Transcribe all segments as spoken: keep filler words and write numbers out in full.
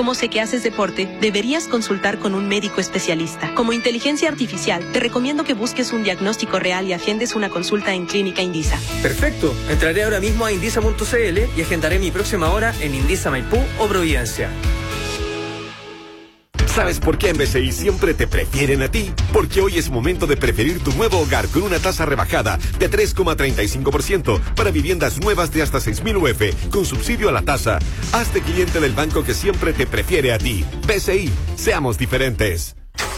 Como sé que haces deporte, deberías consultar con un médico especialista. Como inteligencia artificial, te recomiendo que busques un diagnóstico real y agendes una consulta en Clínica Indisa. Perfecto. Entraré ahora mismo a indisa punto c l y agendaré mi próxima hora en Indisa Maipú o Providencia. ¿Sabes por qué en B C I siempre te prefieren a ti? Porque hoy es momento de preferir tu nuevo hogar con una tasa rebajada de tres coma treinta y cinco por ciento para viviendas nuevas de hasta seis mil U F con subsidio a la tasa. Hazte cliente del banco que siempre te prefiere a ti. B C I, seamos diferentes.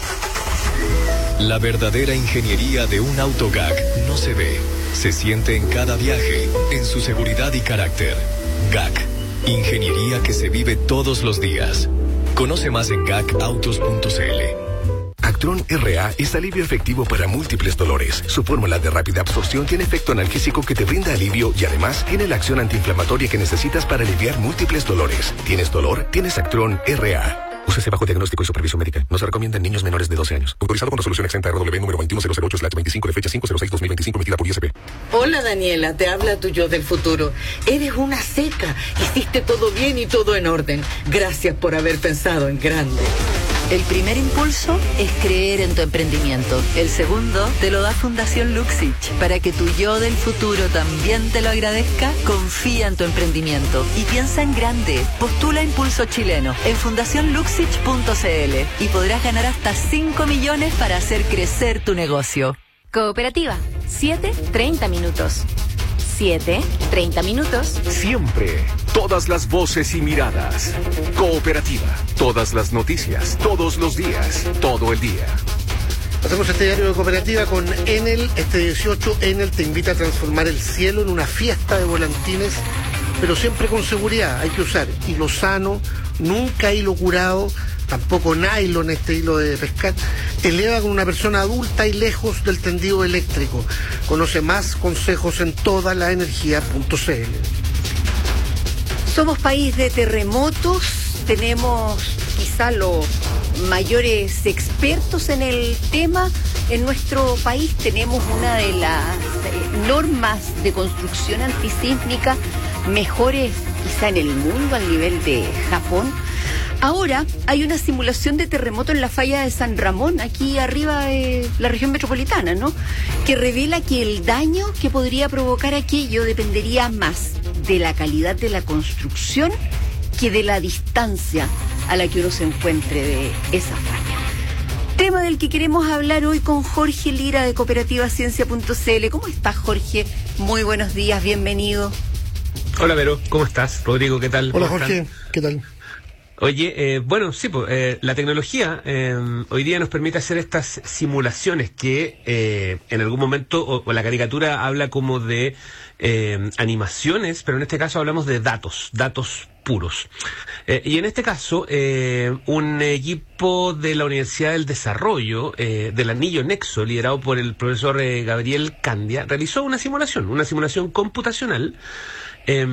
La verdadera ingeniería de un auto G A C no se ve, se siente en cada viaje, en su seguridad y carácter. G A C, ingeniería que se vive todos los días. Conoce más en gacautos punto c l. Actron R A es alivio efectivo para múltiples dolores. Su fórmula de rápida absorción tiene efecto analgésico que te brinda alivio y además tiene la acción antiinflamatoria que necesitas para aliviar múltiples dolores. ¿Tienes dolor? Tienes Actron R A. Úsese bajo diagnóstico y supervisión médica. No se recomienda en niños menores de doce años. Autorizado con resolución exenta R W número veintiuno cero cero ocho slash veinticinco de fecha cinco cero seis dos mil veinticinco emitida por I S P. Hola Daniela, te habla tu yo del futuro. Eres una seca. Hiciste todo bien y todo en orden. Gracias por haber pensado en grande. El primer impulso es creer en tu emprendimiento. El segundo te lo da Fundación Luxich. Para que tu yo del futuro también te lo agradezca, confía en tu emprendimiento y piensa en grande. Postula Impulso Chileno en fundación luxich punto c l y podrás ganar hasta cinco millones para hacer crecer tu negocio. Cooperativa, siete treinta minutos. siete treinta minutos. Siempre, todas las voces y miradas. Cooperativa, todas las noticias, todos los días, todo el día. Hacemos este diario de Cooperativa con Enel. Este dieciocho, Enel te invita a transformar el cielo en una fiesta de volantines, pero siempre con seguridad. Hay que usar hilo sano, nunca hilo curado, tampoco nylon, este hilo de pescar. Eleva con una persona adulta y lejos del tendido eléctrico. Conoce más consejos en toda la energía punto c l. Somos país de terremotos, tenemos quizá los mayores expertos en el tema. En nuestro país tenemos una de las normas de construcción antisísmica mejores quizá en el mundo al nivel de Japón. Ahora hay una simulación de terremoto en la falla de San Ramón, aquí arriba de la región metropolitana, ¿no? Que revela que el daño que podría provocar aquello dependería más de la calidad de la construcción que de la distancia a la que uno se encuentre de esa falla. Tema del que queremos hablar hoy con Jorge Lira de Cooperativa Ciencia punto c l. ¿Cómo estás, Jorge? Muy buenos días, bienvenido. Hola, Vero, ¿cómo estás? Rodrigo, ¿qué tal? Hola, Jorge, ¿qué tal? Oye, eh, bueno, sí, pues, eh, la tecnología eh, hoy día nos permite hacer estas simulaciones que eh, en algún momento, o, o la caricatura habla como de eh, animaciones, pero en este caso hablamos de datos, datos puros. Eh, y en este caso, eh, un equipo de la Universidad del Desarrollo, eh, del Anillo Nexo, liderado por el profesor eh, Gabriel Candia, realizó una simulación, una simulación computacional Eh,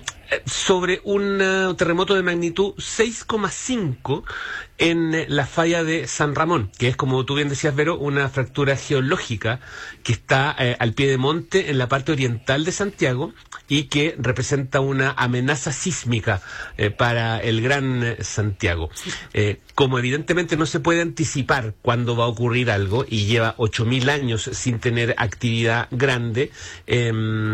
sobre un uh, terremoto de magnitud seis coma cinco en eh, la falla de San Ramón, que es, como tú bien decías, Vero, una fractura geológica que está eh, al pie de monte en la parte oriental de Santiago y que representa una amenaza sísmica eh, para el Gran eh, Santiago. Eh, como evidentemente no se puede anticipar cuándo va a ocurrir algo y lleva ocho mil años sin tener actividad grande, eh,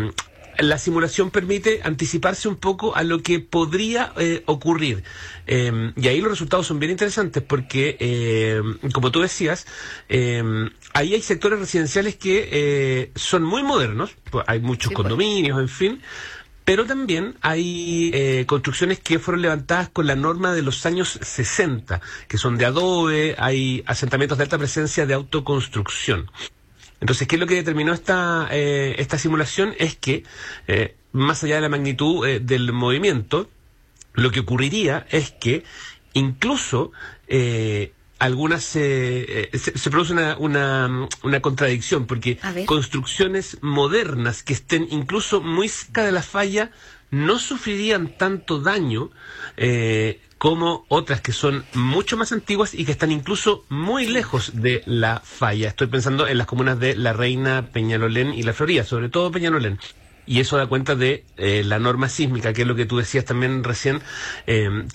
la simulación permite anticiparse un poco a lo que podría eh, ocurrir. Eh, y ahí los resultados son bien interesantes porque, eh, como tú decías, eh, ahí hay sectores residenciales que eh, son muy modernos, pues hay muchos sí, condominios, en fin, pero también hay eh, construcciones que fueron levantadas con la norma de los años sesenta, que son de adobe, hay asentamientos de alta presencia de autoconstrucción. Entonces, ¿qué es lo que determinó esta eh, esta simulación? Es que, eh, más allá de la magnitud eh, del movimiento, lo que ocurriría es que incluso eh, algunas eh, eh, se, se produce una, una, una contradicción, porque construcciones modernas que estén incluso muy cerca de la falla no sufrirían tanto daño eh, como otras que son mucho más antiguas y que están incluso muy lejos de la falla. Estoy pensando en las comunas de La Reina, Peñalolén y La Florida, sobre todo Peñalolén. Y eso da cuenta de eh, la norma sísmica, que es lo que tú decías también recién, eh,